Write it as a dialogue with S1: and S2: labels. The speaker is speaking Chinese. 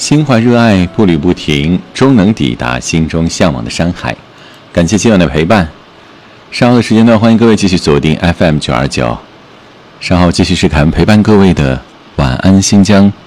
S1: 心怀热爱，步履不停，终能抵达心中向往的山海。感谢今晚的陪伴。稍后的时间段，欢迎各位继续锁定 FM 929。稍后继续是凯恩陪伴各位的晚安新疆。